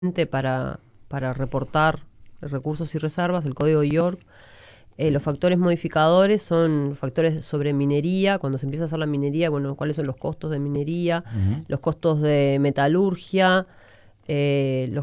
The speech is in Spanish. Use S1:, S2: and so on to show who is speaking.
S1: para reportar recursos y reservas, el código York. Los factores modificadores son factores sobre minería, cuando se empieza a hacer la minería, bueno, cuáles son los costos de minería, los costos de metalurgia, los